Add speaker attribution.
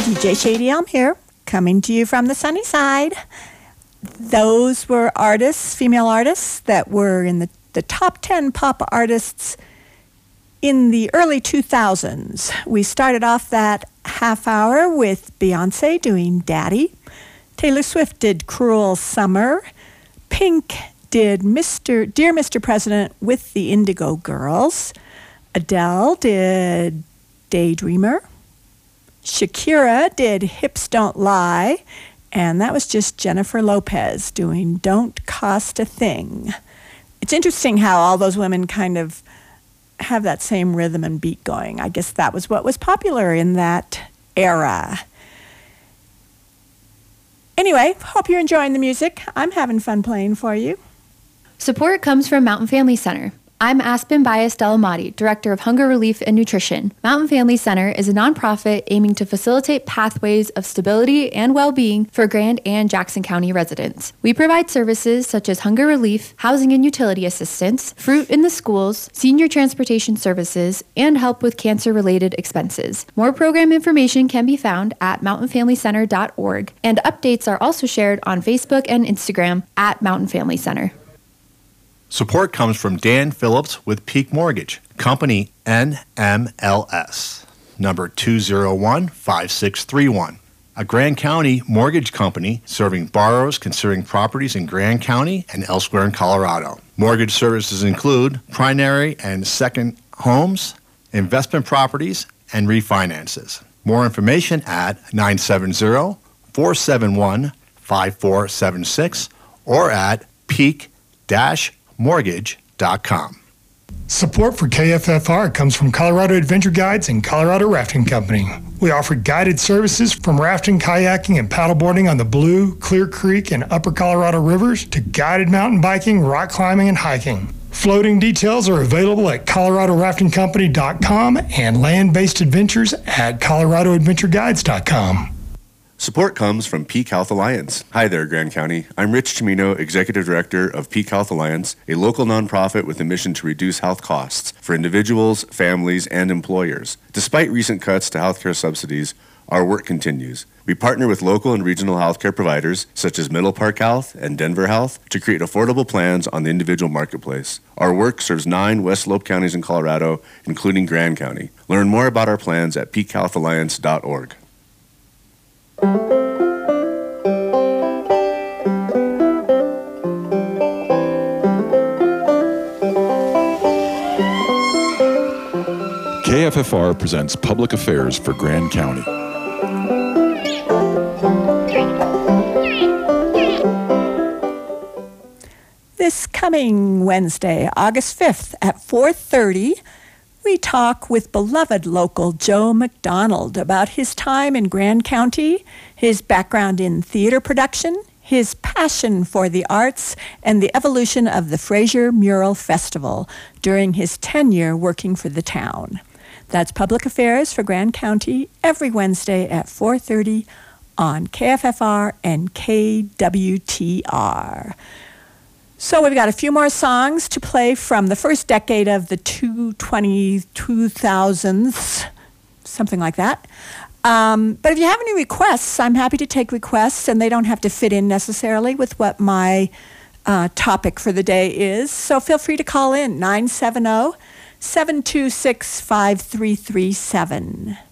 Speaker 1: DJ Shady Elm here, coming to you from the sunny side. Those were artists, female artists, that were in the top 10 pop artists in the early 2000s. We started off that half hour with Beyonce doing Daddy. Taylor Swift did Cruel Summer. Pink did Dear Mr. President with the Indigo Girls. Adele did Daydreamer. Shakira did Hips Don't Lie, and that was just Jennifer Lopez doing Don't Cost a Thing. It's interesting how all those women kind of have that same rhythm and beat going. I guess that was what was popular in that era. Anyway, hope you're enjoying the music. I'm having fun playing for you.
Speaker 2: Support comes from Mountain Family Center. I'm Aspen Bias Delamati, Director of Hunger Relief and Nutrition. Mountain Family Center is a nonprofit aiming to facilitate pathways of stability and well-being for Grand and Jackson County residents. We provide services such as hunger relief, housing and utility assistance, fruit in the schools, senior transportation services, and help with cancer-related expenses. More program information can be found at mountainfamilycenter.org, and updates are also shared on Facebook and Instagram at Mountain Family Center.
Speaker 3: Support comes from Dan Phillips with Peak Mortgage, company NMLS, number 2015631. A Grand County mortgage company serving borrowers considering properties in Grand County and elsewhere in Colorado. Mortgage services include primary and second homes, investment properties, and refinances. More information at 970-471-5476 or at peak-mortgage.com.
Speaker 4: Support for KFFR comes from Colorado Adventure Guides and Colorado Rafting Company. We offer guided services from rafting, kayaking, and paddleboarding on the Blue, Clear Creek, and Upper Colorado rivers to guided mountain biking, rock climbing, and hiking. Floating details are available at coloradoraftingcompany.com and land-based adventures at coloradoadventureguides.com.
Speaker 5: Support comes from Peak Health Alliance. Hi there, Grand County. I'm Rich Chimino, Executive Director of Peak Health Alliance, a local nonprofit with a mission to reduce health costs for individuals, families, and employers. Despite recent cuts to healthcare subsidies, our work continues. We partner with local and regional healthcare providers, such as Middle Park Health and Denver Health, to create affordable plans on the individual marketplace. Our work serves 9 West Slope counties in Colorado, including Grand County. Learn more about our plans at peakhealthalliance.org.
Speaker 6: KFFR presents Public Affairs for Grand County.
Speaker 1: This coming Wednesday, August 5th at 4:30, we talk with beloved local Joe McDonald about his time in Grand County, his background in theater production, his passion for the arts, and the evolution of the Fraser Mural Festival during his tenure working for the town. That's Public Affairs for Grand County every Wednesday at 4:30 on KFFR and KWTR. So we've got a few more songs to play from the first decade of the 2000s, something like that. But if you have any requests, I'm happy to take requests, and they don't have to fit in necessarily with what my topic for the day is. So feel free to call in, 970-726-5337.